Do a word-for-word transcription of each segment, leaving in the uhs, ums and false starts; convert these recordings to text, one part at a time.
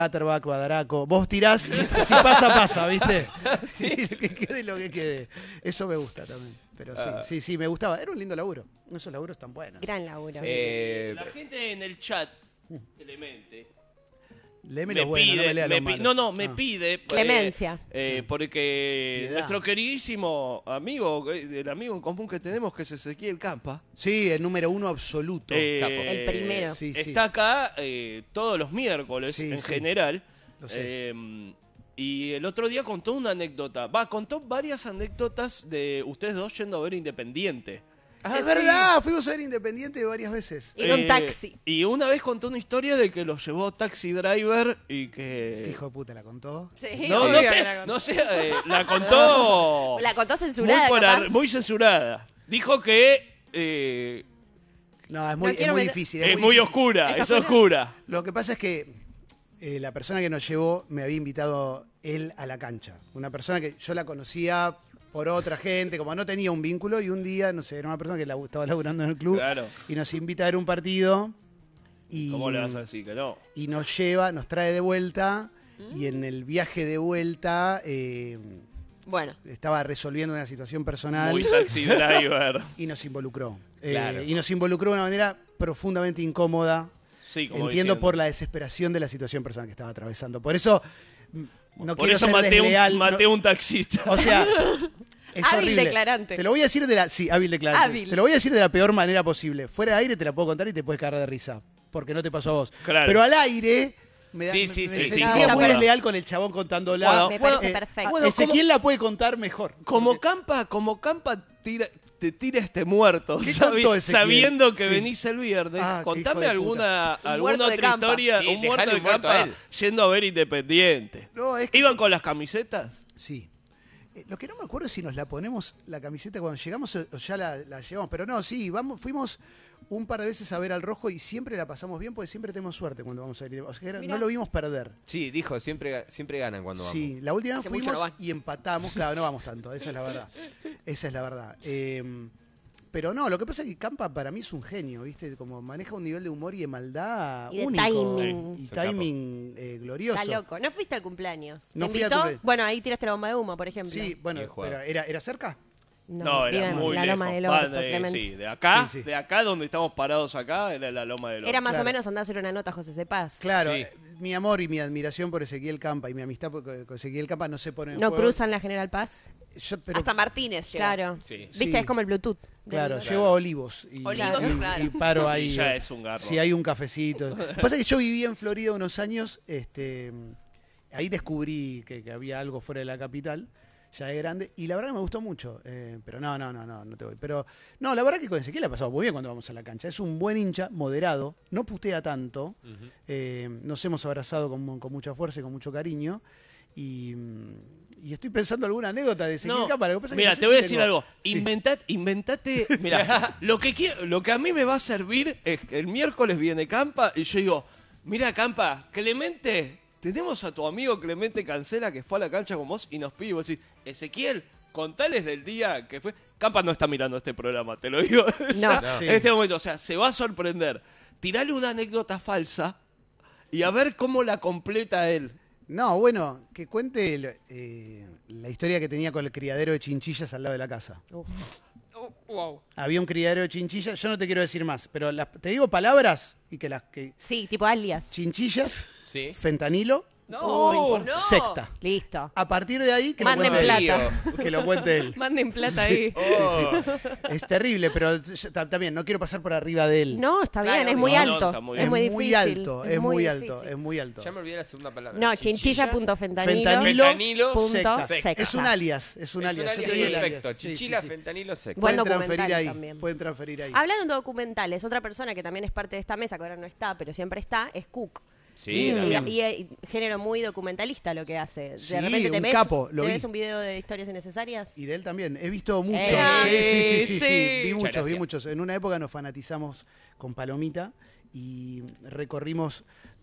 Atterback, Badaraco. Vos tirás, si pasa, pasa, ¿viste? Sí, que quede lo que quede. Eso me gusta también. Pero sí, Ah. sí, sí, me gustaba. Era un lindo laburo. Esos laburos están buenos. Gran laburo. Eh, La gente en el chat, Clemente, Léeme me lo bueno, pide, no me lea me lo pi- malo. no, no, me Ah. pide eh, Clemencia. eh, Sí. porque Piedad. nuestro queridísimo amigo, eh, el amigo en común que tenemos, que es Ezequiel Campa, Sí, el número uno absoluto. eh, El primero. Sí, sí. está acá eh, todos los miércoles Sí, en sí. general. Lo sé. Eh, y el otro día contó una anécdota. Va, contó varias anécdotas de ustedes dos yendo a ver Independiente. Ah, es verdad, fuimos a ver Independiente varias veces. Y un taxi. Y una vez contó una historia de que lo llevó Taxi Driver y que... Hijo de puta, ¿la contó? Sí, No, obvio no que sé, la contó. no sé, eh, la contó... La contó censurada, muy, por ar- capaz. muy censurada. Dijo que eh, No, es muy, No es quiero muy meter- difícil. es muy difícil. oscura, ¿Es es oscura? oscura. Lo que pasa es que eh, la persona que nos llevó me había invitado él a la cancha. Una persona que yo la conocía por otra gente, como no tenía un vínculo, y un día, no sé, era una persona que la, estaba laburando en el club Claro. y nos invita a ver un partido y, ¿Cómo le vas a decir que no? y nos lleva, nos trae de vuelta y en el viaje de vuelta eh, Bueno, estaba resolviendo una situación personal Muy Taxi Driver. y nos involucró. Eh, Claro. y nos involucró de una manera profundamente incómoda. Sí, como Entiendo diciendo. por la desesperación de la situación personal que estaba atravesando. Por eso mm, no Por quiero eso ser maté, desleal. un, no- maté un taxista. o sea, es Hábil horrible. declarante. Te lo voy a decir de la sí, hábil declarante. Hábil. Te lo voy a decir de la peor manera posible. Fuera de aire te la puedo contar y te puedes cagar de risa, porque no te pasó a vos. Claro. Pero al aire me, da- Sí, me- sí, me sí, sí, sentía sí. muy No, desleal con el chabón contándola. Bueno, me bueno, parece Eh, perfecto. bueno, Ezequiel la puede contar mejor. Como porque- Campa, como Campa tira, te tira este muerto, ¿Qué sabi- contó Ezequiel? sabiendo que Sí. venís el viernes, Ah, qué contame hijo de alguna, Un alguna muerto de otra Campa. historia, Sí, un muerto dejale de un muerto a Campa él. yendo a ver Independiente. No, es que- ¿Iban con las camisetas? Sí. Eh, lo que no me acuerdo es si nos la ponemos la camiseta cuando llegamos o o ya la, la llevamos. Pero no, sí, vamos, fuimos un par de veces a ver al Rojo y siempre la pasamos bien porque siempre tenemos suerte cuando vamos a ir. O sea, era- Mirá. no lo vimos perder. Sí, dijo, siempre, siempre ganan cuando vamos. Sí, la última vez Hace mucho fuimos no van. y empatamos. Claro, no vamos tanto, esa es la verdad. Esa es la verdad. Eh, pero no, lo que pasa es que Campa para mí es un genio, ¿viste? Como maneja un nivel de humor y de maldad Y de único. timing. Y Es un capo. timing eh, glorioso. Está loco. No fuiste al cumpleaños. ¿Te No fui al invitó? cumpleaños. Bueno, ahí tiraste la bomba de humo, por ejemplo. Sí, bueno, Bien jugado. pero ¿era, ¿era cerca? No, vive era en muy la lejos. Loma del Va Orto, de, Clemente. sí, de acá, Sí, sí. de acá donde estamos parados acá, era la Loma del Orto. Era más Claro. o menos andar a hacer una nota a José Cepaz. Claro, Sí. eh, mi amor y mi admiración por Ezequiel Campa y mi amistad por- con Ezequiel Campa no se ponen en No juego. cruzan la General Paz. Yo- pero, Hasta Martínez llega. Claro. Sí. Viste, Sí. es como el Bluetooth. del- claro, llego a Olivos y, Olivos, y- claro. y paro ahí. Y ya eh, es un garro. Si hay un cafecito. Lo que pasa es que yo viví en Florida unos años, este, ahí descubrí que, que había algo fuera de la capital, ya de grande, y la verdad que me gustó mucho. eh, pero no, no, no, no, no te voy. Pero no, la verdad que con Ezequiel la pasamos muy bien cuando vamos a la cancha. Es un buen hincha, moderado, no putea tanto. eh, nos hemos abrazado con, con mucha fuerza y con mucho cariño. Y, y estoy pensando alguna anécdota de Ezequiel No, Campa. Lo que pasa es que mira, no sé te voy si a decir tengo- algo. Sí. Inventate, inventate. Mira, lo que quiero, lo que a mí me va a servir es que el miércoles viene Campa y yo digo, mira Campa, Clemente, tenemos a tu amigo Clemente Cancela que fue a la cancha con vos y nos pide y vos decís, Ezequiel, contales del día que fue. Campa no está mirando este programa, te lo digo. ya, No. Sí. En este momento, o sea, se va a sorprender. Tirale una anécdota falsa y a ver cómo la completa él. No, bueno, que cuente el, eh, la historia que tenía con el criadero de chinchillas al lado de la casa. Uf. Oh, wow. Había un criadero de chinchillas, yo no te quiero decir más, pero las- te digo palabras y que las que Sí, tipo alias. chinchillas, Sí. fentanilo, No, no. secta. Listo. A partir de ahí que lo, Manden cuente él, plata. que lo cuente él. Manden plata ahí. Oh. Es terrible, pero yo ta- también no quiero pasar por arriba de él. No, está bien, Claro, es muy no, no, alto. está muy es bien. muy muy difícil. alto, es muy, alto, difícil. es muy alto. Ya me olvidé la segunda palabra. No, chinchilla.fentanilo. Fentanilo, Fentanilo, punto secta. secta. Es un alias, es un Es alias. un yo te alias doy el perfecto. alias. Sí, sí, Chinchila, sí. fentanilo, secta. Buen Pueden transferir documental ahí, también. pueden transferir ahí. Hablando de documentales, otra persona que también es parte de esta mesa, que ahora no está, pero siempre está, es Cook. Sí, y, también. y- y género muy documentalista lo que hace. De Sí, repente te un ves, capo, lo te vi. ves un video de historias innecesarias. Y de él también. He visto muchos. Eh, sí, sí, sí, sí, sí. Vi Muchas muchos, vi gracias. muchos. En una época nos fanatizamos con Palomita y recorrimos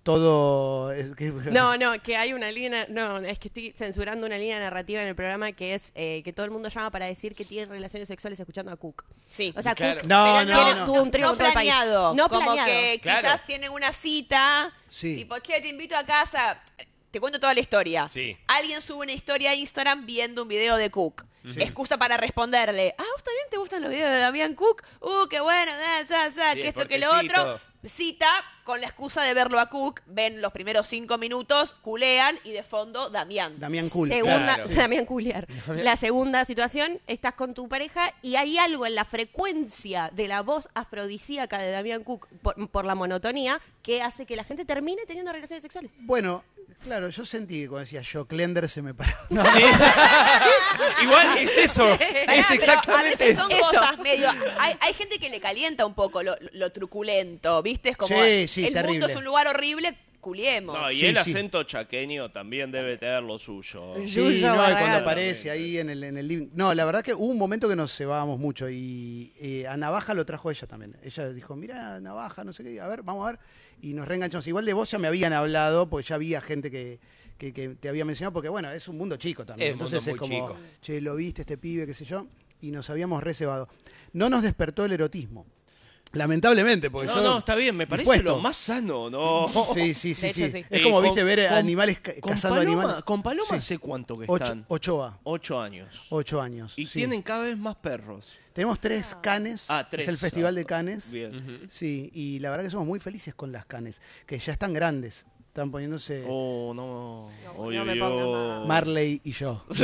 todo... es que- No, no, que hay una línea, no, es que estoy censurando una línea narrativa en el programa que es eh, que todo el mundo llama para decir que tiene relaciones sexuales escuchando a Cook. Sí. O sea, Claro. Cook No, tiene- no, no. tuvo un trío no con todo el país. planeado. No como planeado. que Claro. quizás tienen una cita. Sí. Tipo, che, te invito a casa. Te cuento toda la historia. Sí. Alguien sube una historia a Instagram viendo un video de Cook. Excusa para responderle. Ah, ¿vos también te gustan los videos de Damián Cook? Uh, qué bueno, da, da, da, Sí, que es esto, que lo fuertecito. otro. Cita con la excusa de verlo a Cook. Ven los primeros cinco minutos, culean y de fondo Damián. Damián Cool. Segunda, Claro. Damián Culiar. La segunda situación, estás con tu pareja y hay algo en la frecuencia de la voz afrodisíaca de Damián Cook por, por la monotonía que hace que la gente termine teniendo relaciones sexuales. Bueno, claro, yo sentí que cuando decía yo, Klender se me paró. No, Igual es eso. Pará, es pero exactamente a veces son eso. cosas medio. Hay, hay gente que le calienta un poco lo, lo truculento, ¿viste? Es como. Sí, sí, el terrible. mundo es un lugar horrible, culiemos. No, y Sí, el sí. acento chaqueño también debe tener lo suyo. Sí, Yuyo no, y Barragán. cuando aparece ahí en el, en el living. No, la verdad que hubo un momento que nos cebábamos mucho y eh, a Navaja lo trajo ella también. Ella dijo, mira, Navaja, no sé qué, a ver, vamos a ver. Y nos reenganchamos. Igual de vos ya me habían hablado, pues ya había gente que, que, que te había mencionado, porque bueno, es un mundo chico también. Es un Entonces mundo es muy como, chico. che, lo viste este pibe, qué sé yo, y nos habíamos recebado. No nos despertó el erotismo. Lamentablemente, porque No, yo... no, está bien, me parece dispuesto. lo más sano, ¿no? Sí, sí, sí, De sí. hecho, sí. Es Eh, como, con- viste, ver con- animales ca- con cazando Paloma, animales. Con Paloma Sí. ¿hace cuánto que Ocho, están? Ochoa. Ocho años. Ocho años. Y sí. tienen cada vez más perros. Tenemos tres canes. Ah, tres. Es el Festival de Canes. Bien. Sí, y la verdad que somos muy felices con las canes, que ya están grandes. Están poniéndose Oh, no. No, Oy, no me oy, pongas oy. más. Marley y yo. Sí.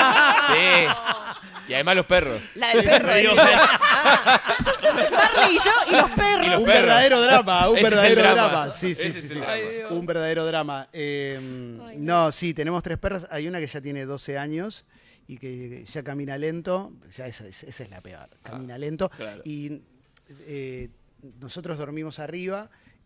Y además los perros. La del perro. Dios. Marley y yo y los perros. Y los Un perros. verdadero drama, un Ese es el verdadero drama. drama. Sí, sí, Ese sí. es sí. el drama. Ay, Dios. Un verdadero drama. Eh, no, sí, tenemos tres perras. Hay una que ya tiene doce años y que ya camina lento. Ya esa, es- esa es la peor. Camina lento. claro. Y eh, nosotros dormimos arriba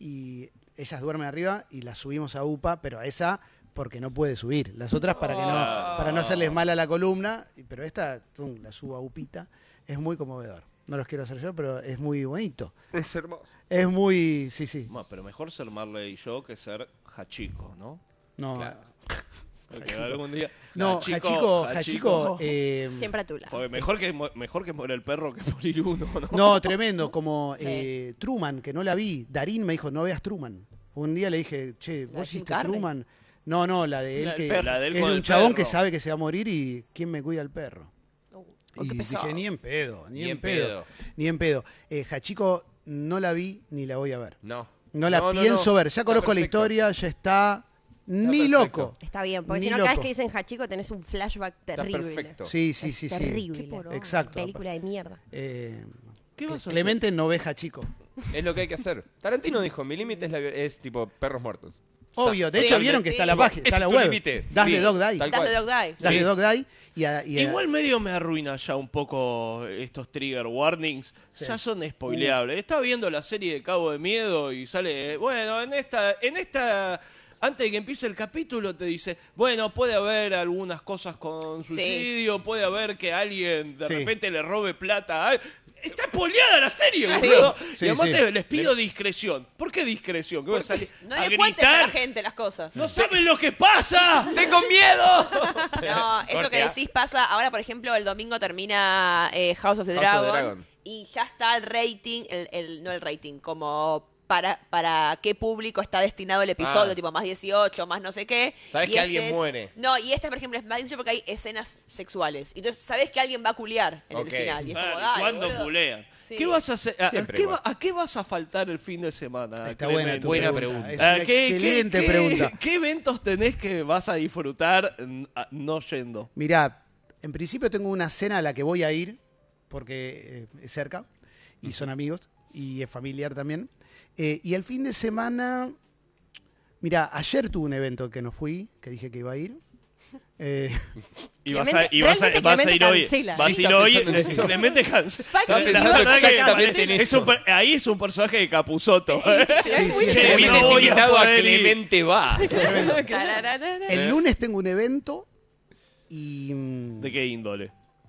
y ellas duermen arriba y las subimos a UPA, pero a esa porque no puede subir. Las otras para que no, para no hacerles mal a la columna, y- pero esta tum, la subo a UPita. Es muy conmovedor. No los quiero hacer yo, pero es muy bonito. Es hermoso. Es muy, sí, sí. Ma, pero mejor ser Marley y yo que ser Hachiko, ¿no? No, Claro. Porque algún día. no, Hachiko, Hachiko, eh, Siempre a tu lado. Porque mejor que, mu- mejor que muere el perro que morir uno, ¿no? no, tremendo, como Sí. eh, Truman, que no la vi. Darín me dijo, no veas Truman. Un día le dije, che, ¿La ¿vos de Jim hiciste Carrey? Truman? No, no, la de él La del que, perro. La de él que es con de un el chabón perro. que sabe que se va a morir y ¿quién me cuida al perro? Oh, Y qué pesado. dije, ni en pedo, ni, Ni en en pedo, pedo. ni en pedo. Eh, Hachiko no la vi ni la voy a ver. No. No la No, no, pienso no. ver. Ya Está conozco la perfecto. historia, ya está ni perfecto. loco. Está bien, porque Ni si no, cada vez loco. que dicen Hachiko tenés un flashback terrible. perfecto. Sí, sí, Es sí, sí. terrible. Exacto. Película de mierda. Eh, ¿Qué vas a hacer? Clemente no ve Hachiko. Es lo que hay que hacer. Tarantino dijo, mi límite es, la- es tipo perros muertos. Obvio, de Sí, hecho sí, vieron que sí. está la Tipo, página, ese está la es tu web. límite. Das Sí, de Dog Die. tal Das cual. de Dog Die. Das Sí. de Dog Die y, a- y a- Igual medio me arruina ya un poco estos trigger warnings. Ya son spoileables. Estaba viendo la serie de Cabo de Miedo y sale, bueno, en esta, en esta, antes de que empiece el capítulo te dice, bueno, puede haber algunas cosas con suicidio, puede haber que alguien de Sí. repente le robe plata. a- Está spoileada la serie, Sí. boludo. Sí, y además sí. eh, les pido discreción. ¿Por qué discreción? ¿Qué voy a salir No a le cuentes a la gritar? gente las cosas. ¡No saben lo que pasa! ¡Tengo miedo! No, eso Corte, que ¿ah? decís pasa. Ahora, por ejemplo, el domingo termina eh, House of the House of the Dragon, Dragon. y ya está el rating, el, el- no el rating, como para, para qué público está destinado el episodio, Ah. tipo más dieciocho, más no sé qué. Sabes Y que este alguien es- muere. No, y este, por ejemplo, es más dieciocho porque hay escenas sexuales. Entonces, sabes que alguien va a culiar en Ok. el final. Y es como, Claro, dale, ¿cuándo boludo. culean? Sí. ¿Qué vas a hacer? ¿A, a Siempre qué igual. va- a qué vas a faltar el fin de semana? Está Clemente? buena tu Buena pregunta. pregunta. Es Ah, una ¿qué- excelente qué- pregunta. ¿qué, qué eventos tenés que vas a disfrutar mm, a- no yendo? Mirá, en principio tengo una cena a la que voy a ir, porque eh, es cerca, y son amigos, y es familiar también. Eh, y el fin de semana, mirá, ayer tuve un evento que no fui, que dije que iba a ir. Eh, Y vas a, Clemente- y vas a, realmente vas a ir Clemente hoy. cancela. Vas a Sí, ir está hoy. pensando en eso. Clemente cancela. Estaba La pensando verdad que exactamente en es un eso. per- ahí es un personaje de Capuzoto. sí, sí, Che, es Hubieses no voy a invitado a poder ir. Clemente va. Tarararara. el lunes tengo un evento y mm, ¿De qué índole?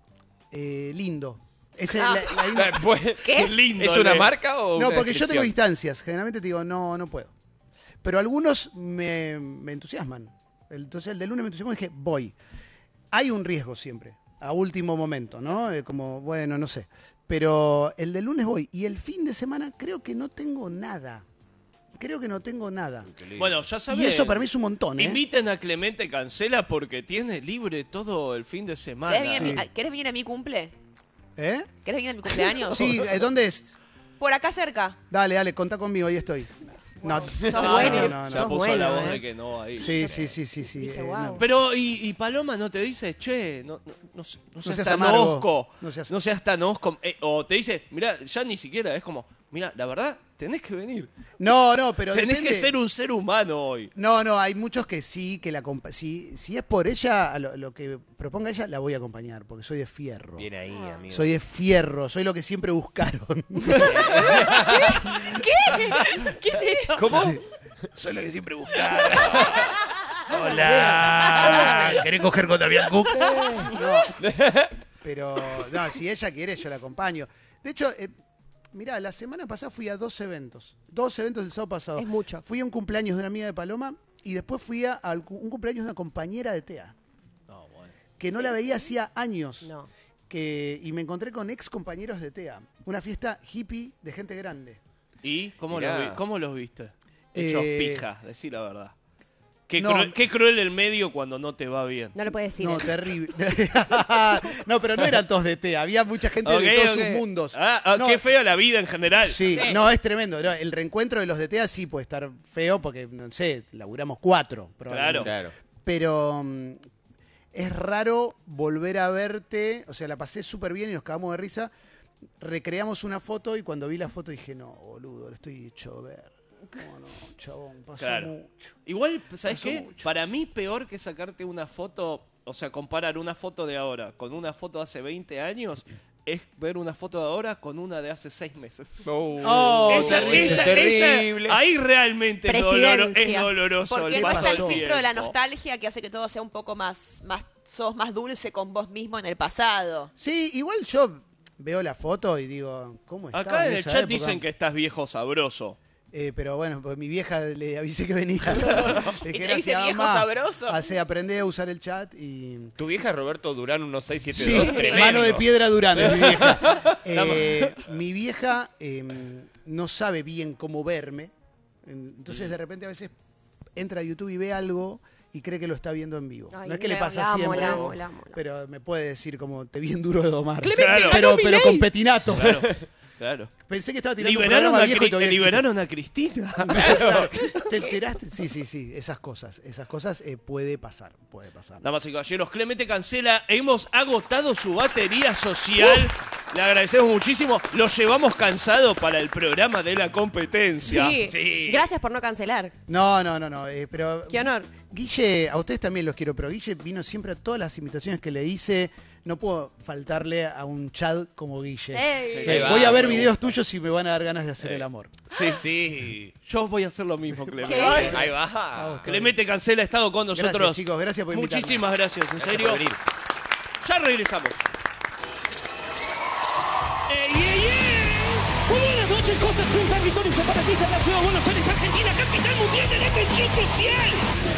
eh, lindo. Esa es la- la- Eh, pues, ¿Qué? lindo. ¿Es una le- marca o no, una porque yo tengo descripción? distancias. Generalmente te digo, no, no puedo. pero algunos me, me entusiasman. Entonces el del lunes me entusiasmó y dije, voy. Hay un riesgo siempre, a último momento, ¿no? Eh, como, bueno, no sé. Pero el del lunes voy. Y el fin de semana creo que no tengo nada. Creo que no tengo nada. Bueno, ya saben. Y eso para mí es un montón, ¿eh? Inviten a Clemente Cancela porque tiene libre todo el fin de semana. ¿Querés venir, Sí. a mi- ¿Querés venir a mi cumple? ¿Eh? ¿Querés venir a mi cumpleaños? Sí, ¿eh, ¿dónde es? Por acá cerca. Dale, dale, contá conmigo, ahí estoy. No, Sos No, bueno, no, no, sos ya puso bueno, la voz eh. de que no ahí. Sí, sí, sí, sí, sí. Dije, eh, wow. no. Pero, ¿y, y Paloma no te dice, che, no, no, no, se- no seas, seas tan amargo. osco, No no seas- seas, tan osco? Eh, o te dice, mira, ya ni siquiera, es como, mira, la verdad, tenés que venir. No, no, pero tenés depende. que ser un ser humano hoy. No, no, hay muchos que sí, que la acompa- si, si es por ella, a lo, lo que proponga ella, la voy a acompañar, porque soy de fierro. Bien ahí, amigo. Soy de fierro, soy lo que siempre buscaron. ¿Qué es esto? ¿Cómo? Soy lo que siempre buscaron. Hola. ¿Querés coger con Damián Cook? No. Pero, no, si ella quiere, yo la acompaño. De hecho, eh, mirá, la semana pasada fui a dos eventos. Dos eventos el sábado pasado. Es mucho. Fui a un cumpleaños de una amiga de Paloma y después fui a, a un cumpleaños de una compañera de T E A. No, bueno. Que no la veía hacía años. No. Que, y me encontré con ex compañeros de T E A. Una fiesta hippie de gente grande. ¿Y cómo, Mirá. los, vi- cómo los viste? Hechos Eh, pija, decí la verdad. Qué, no. cruel, qué cruel el medio cuando no te va bien. No lo puedes decir. No, eso. terrible. No, pero no eran todos de T E A. Había mucha gente Ok, de todos ok. sus mundos. Ah, ah, No, qué fea la vida en general. Sí, Sí. no, es tremendo. No, el reencuentro de los de T E A sí puede estar feo porque, no sé, laburamos cuatro. probablemente. Claro. Claro. Pero mm, es raro volver a verte. O sea, la pasé súper bien y nos cagamos de risa. Recreamos una foto y cuando vi la foto dije, no, boludo, lo estoy hecho ver. No, no, chabón, pasó Claro. mucho. Igual, ¿sabes Pasó qué? mucho. Para mí, peor que sacarte una foto, o sea, comparar una foto de ahora con una foto de hace veinte años, es ver una foto de ahora con una de hace seis meses. Oh, Esa- terrible. esa- terrible. esa- ahí realmente es, doloro- es Presidencia. doloroso. Porque el no está el pasó. filtro de la tiempo. nostalgia que hace que todo sea un poco más, más, sos más dulce con vos mismo en el pasado. Sí, igual yo veo la foto y digo, ¿cómo está? Acá en el chat dicen que estás viejo sabroso. Eh, pero bueno, pues mi vieja le avisé que venía. Le ¿Y te "Gracias, dice viejo mamá". sabroso? Así aprendí a usar el chat y... Tu vieja Roberto Durán, unos seis siete Sí, dos, tremendo. mano de piedra Durán es mi vieja. Eh, mi vieja eh, no sabe bien cómo verme. Entonces de repente a veces entra a YouTube y ve algo y cree que lo está viendo en vivo. Ay, no es que le la- pasa la amo, siempre, la amo, la amo, la amo. pero me puede decir como te vi en duro de domar. Claro. pero, pero con petinato. Claro, claro. Pensé que estaba tirando un Liberaron programa a, viejo y Cri- todavía existe. liberaron a Cristina. Claro. ¿Te enteraste? Sí, sí, sí, esas cosas, esas cosas eh, puede pasar, puede pasar. Damas y caballeros, Clemente Cancela, hemos agotado su batería social. Le agradecemos muchísimo. Lo llevamos cansado para el programa de la competencia. Sí. Gracias por no cancelar. No, no, no, no, eh, pero... Qué honor. Guille, a ustedes también los quiero, pero Guille vino siempre a todas las invitaciones que le hice. No puedo faltarle a un Chad como Guille. Ey. Que Ahí va, voy a ver me videos tuyos y me van a dar ganas de hacer Sí. el amor. Sí, sí. Yo voy a hacer lo mismo, Clemente. ¿Qué? Ahí va. Clemente Cancela ha estado con nosotros. Gracias, chicos, gracias por invitarme. Muchísimas gracias, en Gracias serio. por venir. Ya regresamos. ¡Ey, ey, ey! Muy buenas noches, Costa Cruz, Agritones, separatistas de la ciudad de Buenos Aires, Argentina, capital mundial del atención social.